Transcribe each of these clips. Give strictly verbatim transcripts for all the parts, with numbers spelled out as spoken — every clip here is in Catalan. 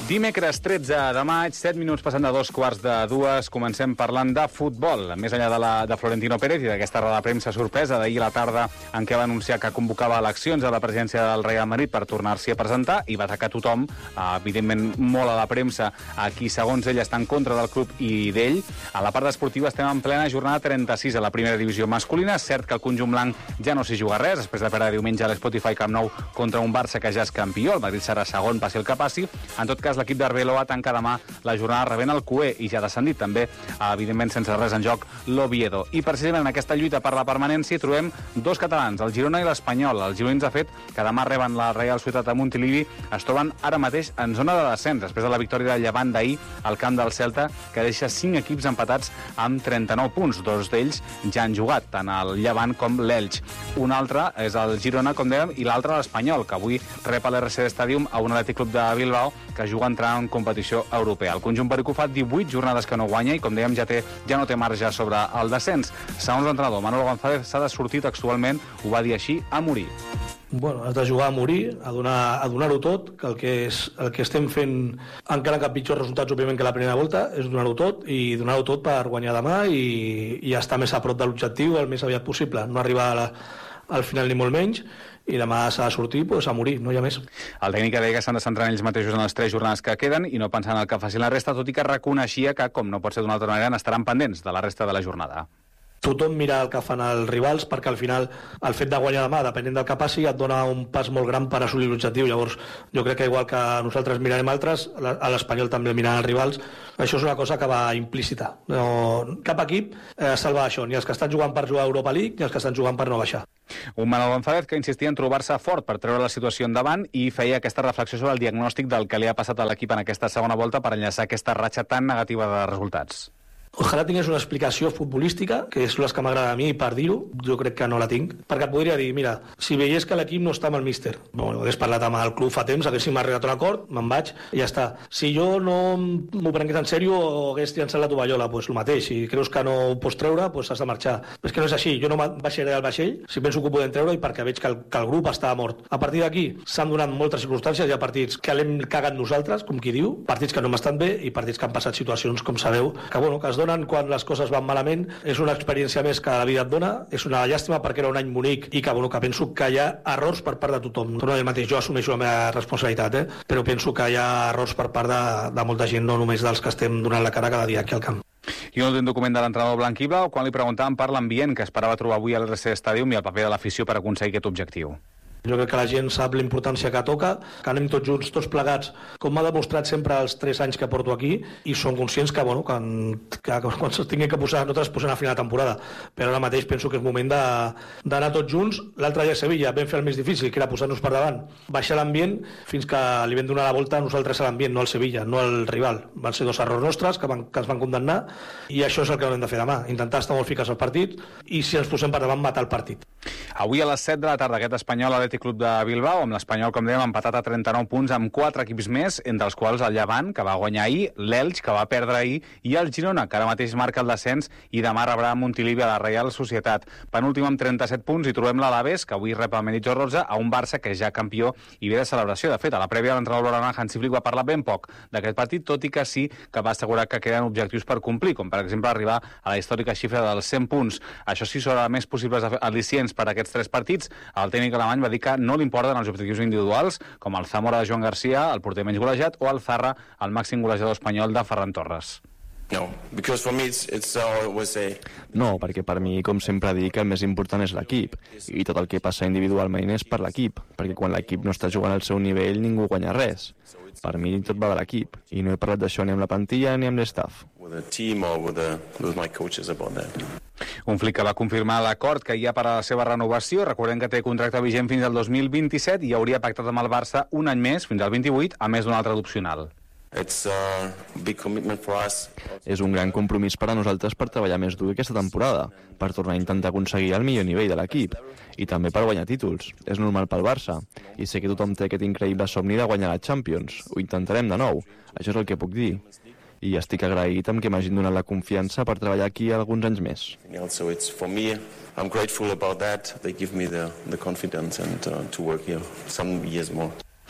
Dimecres tretze de maig, set minuts passant de dos quarts de dues, comencem parlant de futbol. Més enllà de, la, de Florentino Pérez i d'aquesta roda de premsa sorpresa d'ahir a la tarda en què va anunciar que convocava eleccions a la presidència del Real Madrid per tornar-s'hi a presentar i va atacar tothom, evidentment molt a la premsa, a qui segons ell està en contra del club i d'ell. A la part esportiva estem en plena jornada trenta-sis a la primera divisió masculina. És cert que el conjunt blanc ja no s'hi juga res, després de perdre diumenge a l'Spotify Camp Nou contra un Barça que ja és campió. El Madrid serà segon, passi el que passi. En tot cas, l'equip d'Arbeloa tanca demà la jornada rebent el Cué i ja ha descendit també, evidentment sense res en joc, l'Oviedo. I precisament en aquesta lluita per la permanència trobem dos catalans, el Girona i l'Espanyol. Els gironins, de fet, que demà reben la Reial Societat de Montilivi, es troben ara mateix en zona de descens, després de la victòria del Llevant d'ahir al camp del Celta, que deixa cinc equips empatats amb trenta-nou punts. Dos d'ells ja han jugat, tant el Llevant com l'Elx. Un altre és el Girona, com dèiem, i l'altre l'Espanyol, que avui rep a l'R C D Stadium a un Atlètic Club de Bilbao que juga a entrar en competició europea. El conjunt perico fa divuit jornades que no guanya i, com dèiem, ja, té, ja no té marge sobre el descens. Segons l'entrenador Manolo González, s'ha de sortir textualment, ho va dir així, a morir. Bueno, has de jugar a morir, a donar a donar-ho tot, que el que, és, el que estem fent, encara que pitjors resultats, òbviament, que la primera volta, és donar-ho tot, i donar-ho tot per guanyar demà i, i estar més a prop de l'objectiu el més aviat possible. No arribar a la, al final ni molt menys, i demà s'ha de sortir pues, a morir, no hi ha més. El tècnic deia que s'han de centrar en ells mateixos en les tres jornades que queden i no pensar en el que facin la resta, tot i que reconeixia que, com no pot ser d'una altra manera, n'estaran pendents de la resta de la jornada. Tothom mira el que fan els rivals perquè al final el fet de guanyar demà, depenent del que passi, et dona un pas molt gran per assolir l'objectiu. Llavors jo crec que igual que nosaltres mirarem altres, a l'Espanyol també mirant els rivals. Això és una cosa que va implícita. No, cap equip eh, salva això, ni els que estan jugant per jugar a Europa League ni els que estan jugant per no baixar. Un Manolo González que insistia en trobar-se fort per treure la situació endavant i feia aquesta reflexió sobre el diagnòstic del que li ha passat a l'equip en aquesta segona volta per enllaçar aquesta ratxa tan negativa de resultats. Ojalà tingués una explicació futbolística, que és les que m'agrada a mi, per dir-ho, jo crec que no la tinc, perquè podria dir, mira, si veiés que l'equip no està amb el míster, bueno, hagués parlat amb el club fa temps, haguéssim arribat a un acord, me'n vaig, i ja està. Si jo no m'ho prengués en sèrio o hagués llançat la tovallola, doncs el mateix, si creus que no ho pots treure, doncs has de marxar. És que no és així, jo no baixaré del vaixell, si penso que ho podem treure i perquè veig que el, que el grup està mort. A partir d'aquí s'han donat moltes circumstàncies, hi ha partits que l'hem cagat nosaltres, com qui diu, partits que no m'estan bé i partits que han passat situacions, com sabeu, que, bueno, que es donen quan les coses van malament. És una experiència més que la vida et dona, és una llàstima perquè era un any bonic i que, bueno, que penso que hi ha errors per part de tothom. No el mateix, jo assumeixo la meva responsabilitat, eh? Però penso que hi ha errors per part de, de molta gent, no només dels que estem donant la cara cada dia aquí al camp. I un últim document de l'entrenador blanc i blau, quan li preguntàvem per l'ambient que esperava trobar avui a l'R C D Stadium i el paper de l'afició per aconseguir aquest objectiu. Jo crec que la gent sap la importància que toca, que anem tots junts, tots plegats, com m'ha demostrat sempre els tres anys que porto aquí, i són conscients que, bueno, que, que, que quan se'ls tingui que posar, nosaltres posem a final de temporada. Però ara mateix penso que és moment d'anar tots junts. L'altre dia a Sevilla vam fer el més difícil, que era posar-nos per davant, baixar l'ambient, fins que li vam donar la volta a nosaltres a l'ambient, no al Sevilla, no al rival. Van ser dos errors nostres que, van, que ens van condemnar, i això és el que haurem de fer demà, intentar estar molt fiques al partit, i si ens posem per davant, matar el partit. Avui a les set de la tarda, aquest Espanyol Atlètic Club de Bilbao, amb l'Espanyol, com dèiem, empatat a trenta-nou punts amb quatre equips més, entre els quals el Llevant, que va guanyar ahir, l'Elx, que va perdre ahir, i el Girona, que ara mateix marca el descens i demà rebrà a Montilivi a la Reial Societat. Penúltim amb trenta-set punts i trobem l'Alaves, que avui rep el Mendizorroza, a un Barça que ja campió i ve de celebració. De fet, a la prèvia l'entrenador blaugrana Hansi Flick va parlar ben poc d'aquest partit, tot i que sí que va assegurar que queden objectius per complir, com per exemple arribar a la històrica xifra dels cent punts. Això sí, sobre més possibles al·licients per a aquests tres partits, el tècnic alemany va dir que no li importen els objectius individuals, com el Zamora de Joan Garcia, el porter menys golejat, o el Zarra, el màxim golejador espanyol de Ferran Torres. No, because for me it's, it's always a... No, perquè per mi, com sempre dic, el més important és l'equip, i tot el que passa individualment és per l'equip, perquè quan l'equip no està jugant al seu nivell ningú guanya res. Per mi tot va de l'equip, i no he parlat d'això ni amb la plantilla ni amb l'estaff. With the team or with, the, with my coaches about that. Un Flick que va confirmar l'acord que hi ha per a la seva renovació. Recordem que té contracte vigent fins al dos mil vint-i-set i hauria pactat amb el Barça un any més, fins al vint-i-vuit, a més d'un altre d'opcional. It's a big commitment for us. És un gran compromís per a nosaltres per treballar més dur aquesta temporada, per tornar a intentar aconseguir el millor nivell de l'equip, i també per guanyar títols. És normal pel Barça, i sé que tothom té aquest increïble somni de guanyar la Champions. Ho intentarem de nou, això és el que puc dir. I estic agraït amb que m'hagin donat la confiança per treballar aquí alguns anys més. So it's for me, I'm grateful about that. They give me the, the confidence and uh, to work here some years more.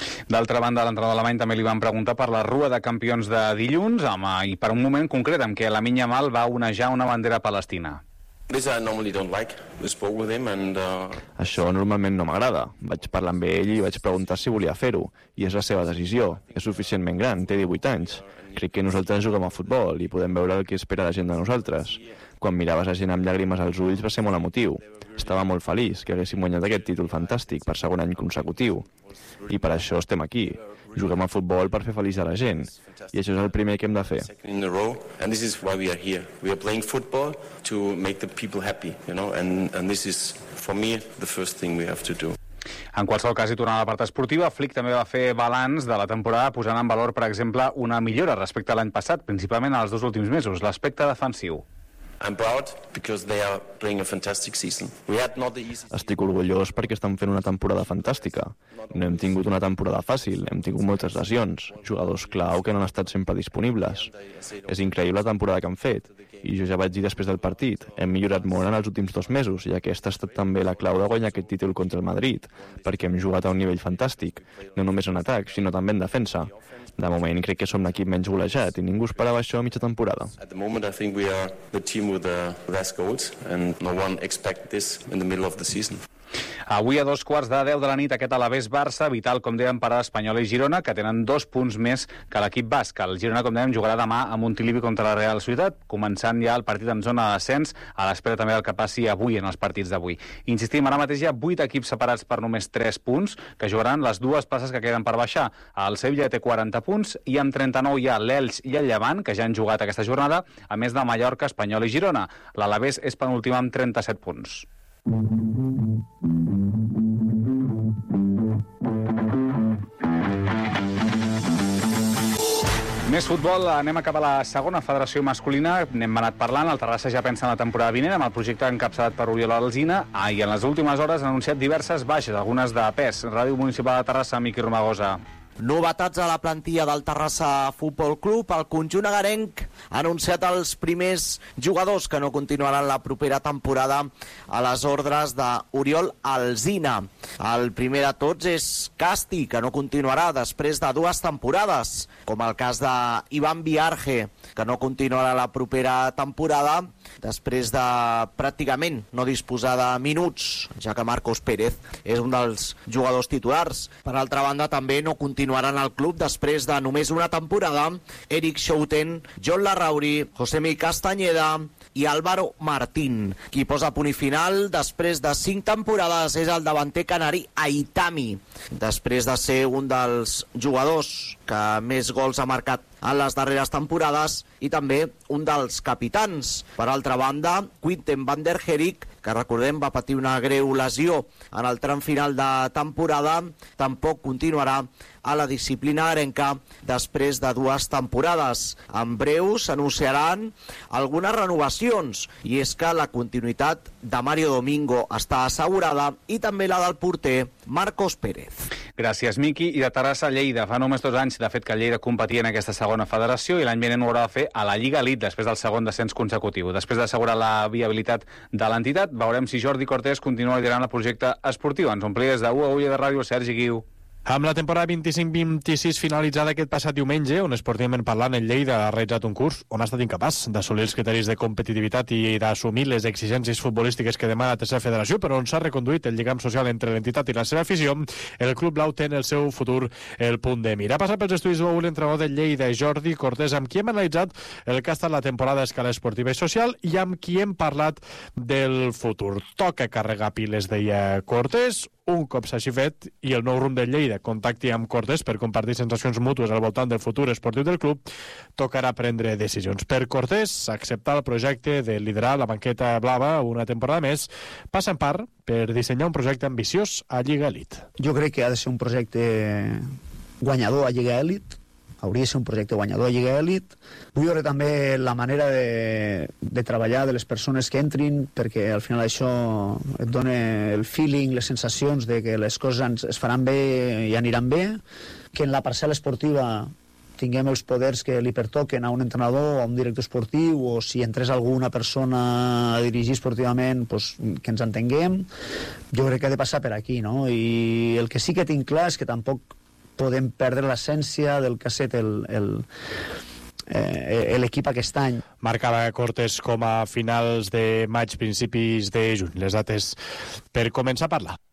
D'altra banda, a l'entrenador alemany també li van preguntar per la rua de campions de dilluns home, i per un moment concret en què Lamine Yamal va onejar una bandera palestina. This I normally don't like. We spoke with him and uh... Això normalment no m'agrada. Vaig parlar amb ell i vaig preguntar si volia fer-ho. I és la seva decisió. És suficientment gran, té divuit anys. Crec que nosaltres juguem a futbol i podem veure el que espera la gent de nosaltres. Quan miraves a gent amb llàgrimes als ulls va ser molt emotiu. Estava molt feliç que haguéssim guanyat aquest títol fantàstic per segon any consecutiu. I per això estem aquí. Juguem a futbol per fer feliç a la gent. I això és el primer que hem de fer. in a row, and this is why we are here. We are playing football to make the people happy, you know, and, and this is, for me, the first thing we have to do. En qualsevol cas, i tornant a la part esportiva, Flick també va fer balanç de la temporada posant en valor, per exemple, una millora respecte a l'any passat, principalment als dos últims mesos, l'aspecte defensiu. I'm proud because they are playing a fantastic season. We had not the easy... Estic orgullós perquè estan fent una temporada fantàstica. No hem tingut una temporada fàcil, hem tingut moltes lesions, jugadors clau que no han estat sempre disponibles. És increïble la temporada que han fet, i jo ja vaig dir després del partit, hem millorat molt en els últims dos mesos, i aquesta ha estat també la clau de guanyar aquest títol contra el Madrid, perquè hem jugat a un nivell fantàstic, no només en atac, sinó també en defensa. De moment crec que som l'equip menys golejat i ningú esperava això a mitja temporada. At the moment I think we are the team with the less goals and no one expect this in the middle of the season. Avui a dos quarts de deu de la nit aquest Alavés-Barça, vital, com dèiem, per a l'Espanyol i Girona, que tenen dos punts més que l'equip basc. El Girona, com dèiem, jugarà demà a Montilivi contra la Real Societat, començant ja el partit en zona d'ascens, a l'espera també del que passi avui en els partits d'avui. Insistim, ara mateix hi ha vuit equips separats per només tres punts, que jugaran les dues places que queden per baixar. El Sevilla té quaranta punts i amb trenta-nou hi ha l'Elx i el Llevant, que ja han jugat aquesta jornada, a més de Mallorca, Espanyol i Girona. L'Alavés és penúltim amb trenta-set punts. Més futbol, anem a cap a la segona federació masculina, n'hem anat parlant, el Terrassa ja pensa en la temporada vinent amb el projecte encapçalat per Oriol Alsina, ah, i en les últimes hores han anunciat diverses baixes, algunes de pes. Ràdio Municipal de Terrassa, Miqui Romagosa. Novetats a la plantilla del Terrassa Futbol Club. El conjunt agarenc ha anunciat els primers jugadors que no continuaran la propera temporada a les ordres d'Oriol Alsina. El primer de tots és Casti, que no continuarà després de dues temporades, com el cas d'Ivan Viarge, que no continuarà la propera temporada després de pràcticament no disposar de minuts, ja que Marcos Pérez és un dels jugadors titulars. Per altra banda, també no continuaran al club després de només una temporada Eric Schouten, John Larrauri, Josemi Castañeda i Álvaro Martín. Qui posa punt i final després de cinc temporades és el davanter canari Aitami, després de ser un dels jugadors que més gols ha marcat en les darreres temporades i també un dels capitans. Per altra banda, Quinten van der Herik, que recordem va patir una greu lesió en el tram final de temporada, tampoc continuarà a la disciplina arenca després de dues temporades. En breu s'anunciaran algunes renovacions, i és que la continuïtat de Mario Domingo està assegurada i també la del porter Marcos Pérez. Gràcies, Miqui. I de Terrassa a Lleida. Fa només dos anys, de fet, que Lleida competia en aquesta segona federació i l'any vinent ho haurà de fer a la Lliga Elite, després del segon descens consecutiu. Després d'assegurar la viabilitat de l'entitat, veurem si Jordi Cortés continua liderant el projecte esportiu. Ens ompli des de U A U de Ràdio, Sergi Guiu. Amb la temporada vint-i-cinc vint-i-sis finalitzada aquest passat diumenge, on esportivament parlant el Lleida ha realitzat un curs on ha estat incapaç d'assolir els criteris de competitivitat i d'assumir les exigències futbolístiques que demana la tercera federació, però on s'ha reconduït el lligam social entre l'entitat i la seva afició, el club blau té en el seu futur el punt de mira. Ha passat pels estudis U A U l'entrenador del Lleida, Jordi Cortés, amb qui hem analitzat el que ha estat la temporada a escala esportiva i social i amb qui hem parlat del futur. Toca carregar piles, deia Cortés. Un cop s'hagi fet i el nou rumb del Lleida contacti amb Cortés per compartir sensacions mútues al voltant del futur esportiu del club, tocarà prendre decisions. Per Cortés, acceptar el projecte de liderar la banqueta blava una temporada més passa en part per dissenyar un projecte ambiciós a Lliga Elite. Jo crec que ha de ser un projecte guanyador a Lliga Elite, hauria de ser un projecte guanyador a Lliga Elite. Vull veure també la manera de, de treballar de les persones que entrin, perquè al final això et dona el feeling, les sensacions de que les coses es faran bé i aniran bé, que en la parcel·la esportiva tinguem els poders que li pertoquen a un entrenador o a un director esportiu, o si entrés alguna persona a dirigir esportivament, pues, que ens entenguem. Jo crec que ha de passar per aquí, no? I el que sí que tinc clar és que tampoc podem perdre l'essència del que ha estat el, el, eh, l'equip aquest any. Marcava Cortés com a finals de maig, principis de juny. Les dates per començar a parlar.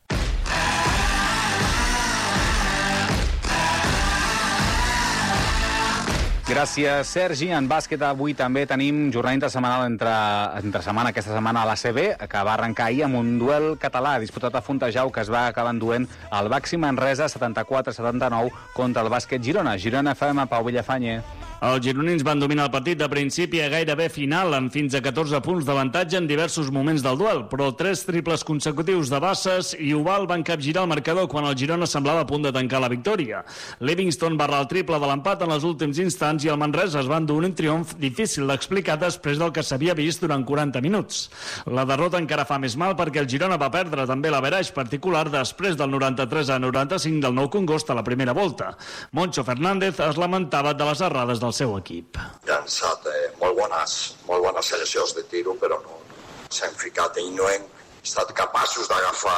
Gràcies, Sergi. En bàsquet avui també tenim jornada intersetmanal entre, entre setmana, aquesta setmana a l'A C B, que va arrencar ahir amb un duel català disputat a Fontejau, que es va acabar enduent el Baxi Manresa setanta-quatre a setanta-nou contra el bàsquet Girona. Girona F M, Pau Villafañe. Els gironins van dominar el partit de principi a gairebé final, amb fins a catorze punts d'avantatge en diversos moments del duel, però tres triples consecutius de Bassas i Oval van capgirar el marcador quan el Girona semblava a punt de tancar la victòria. Livingston barra el triple de l'empat en els últims instants i el Manresa es va endur un triomf difícil d'explicar després del que s'havia vist durant quaranta minuts. La derrota encara fa més mal perquè el Girona va perdre també l'average particular després del noranta-tres a noranta-cinc del Nou Congost a la primera volta. Moncho Fernández es lamentava de les errades del seu equip. Ja han estat eh, molt bones, molt bones seleccions de tiro, però no s'han ficat i no hem estat capaços d'agafar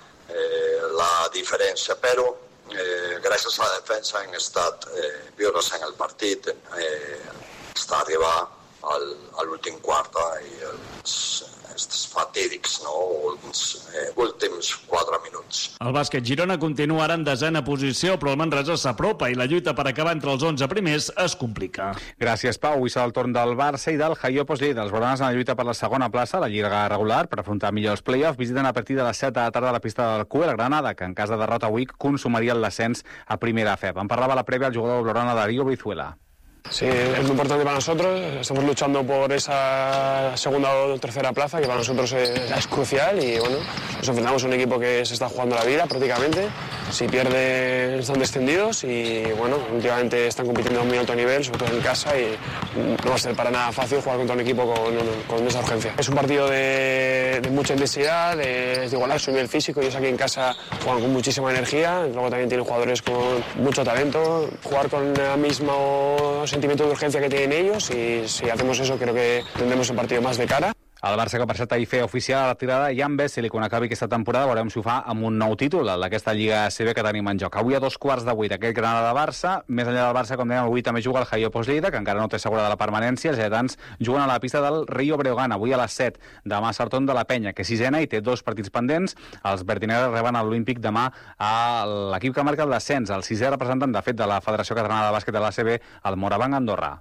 eh, la diferència, però eh, gràcies a la defensa hem estat eh, viures en el partit, eh, està arribar al, a l'últim quart i els, els fatídics, no? els eh, últims quatre minuts. El bàsquet Girona continua ara en desena posició, però el Manresa s'apropa i la lluita per acabar entre els onze primers es complica. Gràcies, Pau. Avui serà el torn del Barça i del Jaiopos Lleida. Els blaugranes en la lluita per la segona plaça, la lliga regular, per afrontar millor els play-offs, visiten a partir de les set de la tarda a la pista del Q el Granada, que en cas de derrota avui consumaria el descens a primera F E B. En parlava a la prèvia el jugador blaugrana Darío Brizuela. Sí, es muy importante para nosotros, estamos luchando por esa segunda o tercera plaza que para nosotros es, es crucial y bueno, nos enfrentamos a un equipo que se está jugando la vida prácticamente, si pierden están descendidos y bueno, últimamente están compitiendo a muy alto nivel, sobre todo en casa y no va a ser para nada fácil jugar contra un equipo con, con esa urgencia. Es un partido de, de mucha intensidad, de, de igualar su nivel físico, ellos aquí en casa juegan con muchísima energía, luego también tienen jugadores con mucho talento, jugar con el mismo sentimiento de urgencia que tienen ellos y si hacemos eso creo que tendremos el partido más de cara. El Barça, que per cert ahir feia oficial a la tirada Jan Vesely, quan acabi aquesta temporada veurem si ho fa amb un nou títol, el d'aquesta Lliga A C B que tenim en joc. Avui a dos quarts de vuit aquest Granada Barça, més enllà del Barça, com dèiem, avui també juga el Jaiopos Lleida, que encara no té assegurada la permanència. Els lleidatans juguen a la pista del Rio Breogán, avui a les set, demà a Sartón de la Penya, que és sisena i té dos partits pendents. Els verdineres reben a l'Olímpic demà a l'equip que marca el descens, el sisè representant, de fet, de la Federació Catalana de Bàsquet de l'A C B, el Morabanc Andorra.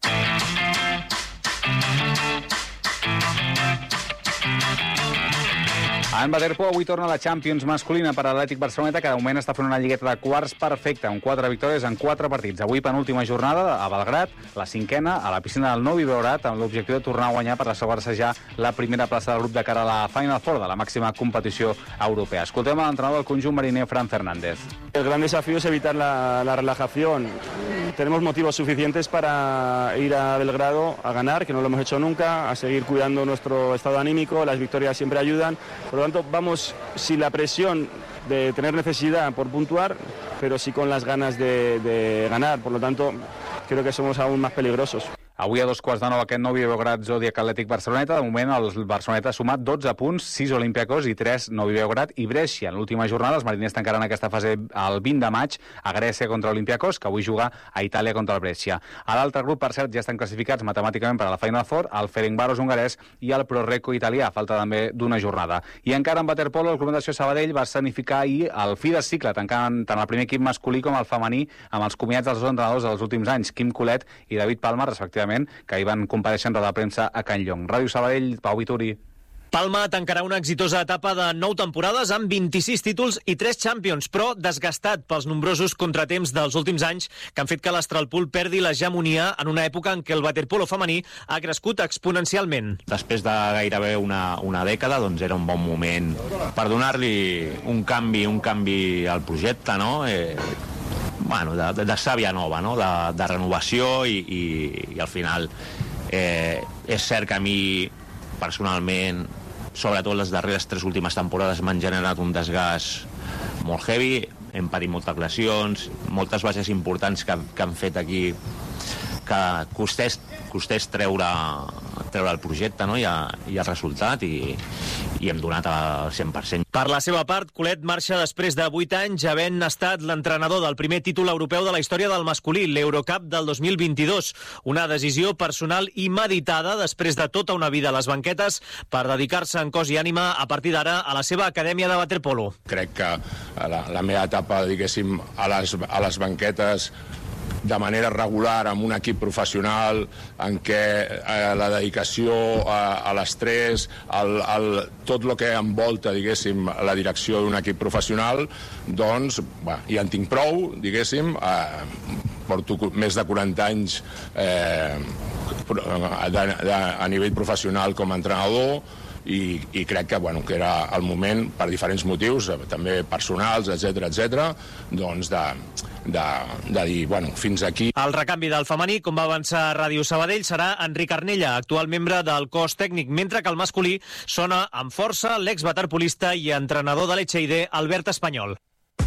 En waterpolo avui torna la Champions masculina per a l'Atlètic Barceloneta, que de moment està fent una lligueta de quarts perfecta, amb quatre victòries en quatre partits. Avui penúltima jornada a Belgrat, la cinquena a la piscina del Novi Beograd, amb l'objectiu de tornar a guanyar per assegurar-se ja la primera plaça del grup de cara a la Final Four de la màxima competició europea. Escoltem a l'entrenador del conjunt mariner, Fran Fernández. El gran desafío es evitar la, la relajación. Tenemos motivos suficientes para ir a Belgrado a ganar, que no lo hemos hecho nunca, a seguir cuidando nuestro estado anímico, las victorias siempre ayudan. Por lo tanto, vamos sin la presión de tener necesidad por puntuar, pero sí con las ganas de, de ganar. Por lo tanto, creo que somos aún más peligrosos. Avui a dos quarts de nou aquest Novi Beograd Zodiac Atlètic Barceloneta. De moment el Barceloneta ha sumat dotze punts, sis Olympiacos i tres Novi Beograd i Brescia. En l'última jornada els mariners tancaran aquesta fase el vint de maig a Grècia contra Olympiacos, que avui juga a Itàlia contra el Brescia. A l'altre grup, per cert, ja estan classificats matemàticament per a la Final Four el Ferencváros hongarès i el Proreco italià. Falta també d'una jornada. I encara en waterpolo, el Club Natació Sabadell va escenificar ahir el fi de cicle, tancant tant el primer equip masculí com el femení amb els comiats dels dos entrenadors dels últims anys, Quim Colet i David Palma, respectivament, que hi van comparèixer en roda de premsa a Can Llong. Ràdio Sabadell, Pau Vituri. Palma tancarà una exitosa etapa de nou temporades amb vint-i-sis títols i tres Champions, però desgastat pels nombrosos contratemps dels últims anys que han fet que l'Astralpool perdi l'hegemonia en una època en què el waterpolo femení ha crescut exponencialment. Després de gairebé una, una dècada, doncs era un bon moment per donar-li un canvi, un canvi al projecte, no? Eh, bueno, de, de, de sàvia nova, no? de, de renovació i, i, i al final eh, és cert que a mi personalment, sobretot les darreres tres últimes temporades, m'han generat un desgast molt heavy, hem patit moltes lesions, moltes bases importants que, que han fet aquí que costés, costés treure, treure el projecte, no? I, a, i el resultat i, i hem donat al cent per cent. Per la seva part, Colet marxa després de vuit anys havent estat l'entrenador del primer títol europeu de la història del masculí, l'Eurocup del dos mil vint-i-dos. Una decisió personal i meditada després de tota una vida a les banquetes per dedicar-se en cos i ànima a partir d'ara a la seva acadèmia de waterpolo. Crec que la, la meva etapa, diguéssim, a les, a les banquetes de manera regular amb un equip professional en què eh, la dedicació a, a l'estrès, al, al, tot el que envolta, diguéssim, la direcció d'un equip professional, doncs, bah, ja en tinc prou, diguéssim, eh, porto més de quaranta anys eh, de, de, a nivell professional com a entrenador, i, i crec que, bueno, que era el moment, per diferents motius, també personals, etcètera, etcètera, doncs de, de, de dir, bueno, fins aquí. El recanvi del femení, com va avançar Ràdio Sabadell, serà Enric Arnella, actual membre del cos tècnic, mentre que el masculí sona amb força l'exwaterpolista i entrenador de l'H I D, Albert Espanyol.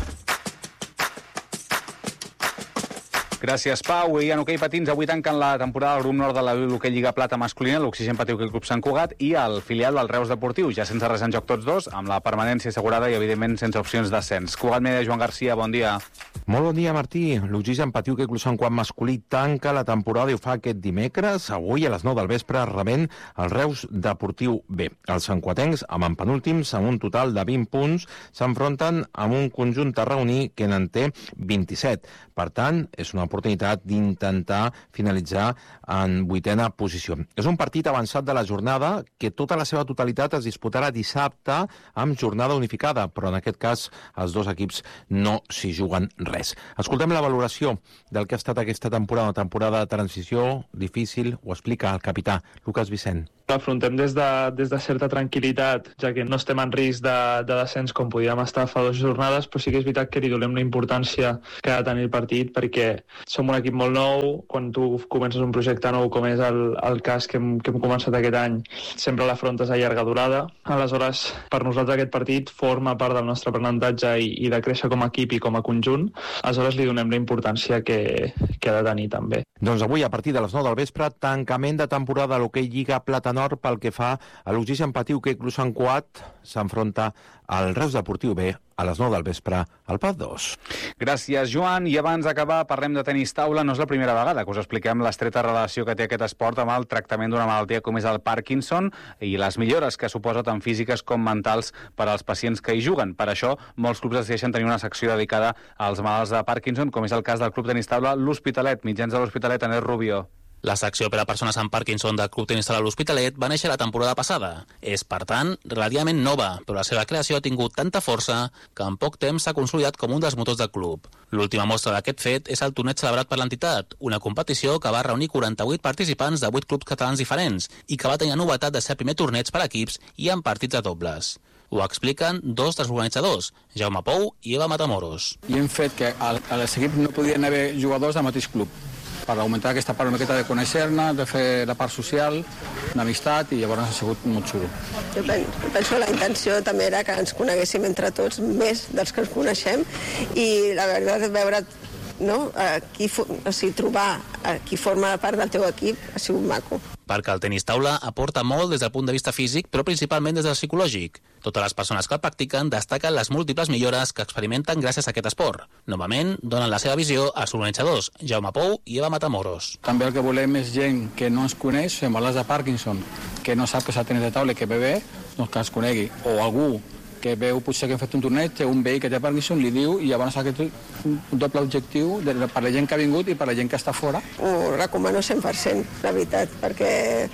Gràcies, Pau. I en hoquei patins avui tanquen la temporada del grup nord de la l'hoquei Lliga Plata masculina, l'Oxigen Patí Hoquei Club Sant Cugat i el filial del Reus Deportiu, ja sense res en joc tots dos, amb la permanència assegurada i, evidentment, sense opcions d'ascens. Cugat Media, Joan Garcia, bon dia. Molt bon dia, Martí. L'Oxigen Patí Hoquei Club Sant Cugat masculí tanca la temporada i ho fa aquest dimecres, avui a les nou del vespre, rebent el Reus Deportiu B. Els santcuatencs, amb en penúltims, amb un total de vint punts, s'enfronten amb un conjunt tarragoní que n'en té vint-i-set. Per tant, és una oportunitat d'intentar finalitzar en vuitena posició. És un partit avançat de la jornada que tota la seva totalitat es disputarà dissabte amb jornada unificada, però en aquest cas els dos equips no s'hi juguen res. Escoltem la valoració del que ha estat aquesta temporada, una temporada de transició difícil, ho explica el capità Lucas Vicent. L'afrontem des de, des de certa tranquil·litat, ja que no estem en risc de, de descens com podíem estar fa dues jornades, però sí que és veritat que li donem la importància que ha de tenir el partit, perquè som un equip molt nou. Quan tu comences un projecte nou com és el, el cas que hem, que hem començat aquest any, sempre l'afrontes a llarga durada. Aleshores, per nosaltres aquest partit forma part del nostre aprenentatge i, i de créixer com a equip i com a conjunt. Aleshores li donem la importància que, que ha de tenir també. Doncs avui, a partir de les nou del vespre, tancament de temporada a l'hoquei Lliga Plata Nord pel que fa a l'Oxigen Patí Hoquei Club Sant Cugat, s'enfronta al Reus Deportiu B a les nou del vespre al P A D dos. Gràcies, Joan. I abans d'acabar, parlem de tenis taula. No és la primera vegada que us expliquem l'estreta relació que té aquest esport amb el tractament d'una malaltia com és el Parkinson i les millores que suposa tant físiques com mentals per als pacients que hi juguen. Per això, molts clubs decideixen tenir una secció dedicada als malalts de Parkinson, com és el cas del Club Tenis Taula L'Hospitalet. Mitjans de l'Hospitalet, Anel Rubio. La secció per a persones amb Parkinson del Club Tenis Taula L'Hospitalet va néixer la temporada passada. És, per tant, relativament nova, però la seva creació ha tingut tanta força que en poc temps s'ha consolidat com un dels motors del club. L'última mostra d'aquest fet és el torneig celebrat per l'entitat, una competició que va reunir quaranta-vuit participants de vuit clubs catalans diferents i que va tenir la novetat de ser el primer torneig per equips i amb partits de dobles. Ho expliquen dos dels organitzadors, Jaume Pou i Eva Matamoros. I hem fet que a les equips no podien haver jugadors del mateix club, per augmentar aquesta part una miqueta de conèixer-ne, de fer la part social, d'amistat, i llavors ha sigut molt xulo. Jo penso que la intenció també era que ens coneguéssim entre tots més dels que ens coneixem, i la veritat és veure, no, qui, o sigui, trobar a qui forma part del teu equip ha sigut maco. Perquè el tenis taula aporta molt des del punt de vista físic, però principalment des del psicològic. Totes les persones que el practiquen destaquen les múltiples millores que experimenten gràcies a aquest esport. Novament, donen la seva visió als organitzadors, Jaume Pou i Eva Matamoros. També el que volem és gent que no ens coneix, amb malalts de Parkinson, que no sap que s'ha tenis de taula i que ve bé, doncs que ens conegui. O algú que veu potser que hem fet un torneig, té un veí que té Parkinson, li diu, i llavors aquest un doble objectiu de, per la gent que ha vingut i per la gent que està fora. Ho recomano cent per cent, la veritat, perquè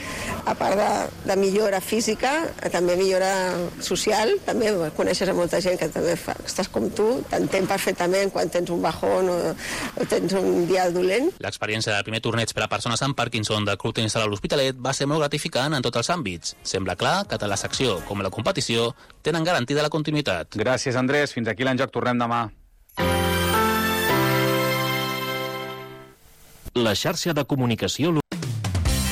a part de, de millora física, també millora social, també coneixes a molta gent que també fa, estàs com tu, t'entén perfectament quan tens un bajón o, o tens un dia dolent. L'experiència del primer torneig per a persones amb Parkinson del Club Tenis Taula L'Hospitalet va ser molt gratificant en tots els àmbits. Sembla clar que tant la secció com la competició tenen garantida la continuïtat. Gràcies, Andrés. Fins aquí l'En Joc. Tornem demà. La xarxa de comunicació